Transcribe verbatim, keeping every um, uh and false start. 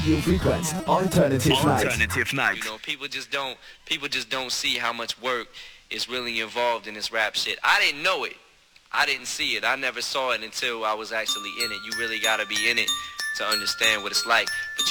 Radio Frequenz Alternative Night. Alternative Night. You know, people just don't people just don't see how much work is really involved in this rap shit. I didn't know it. I didn't see it. I never saw it until I was actually in it. You really gotta be in it to understand what it's like. But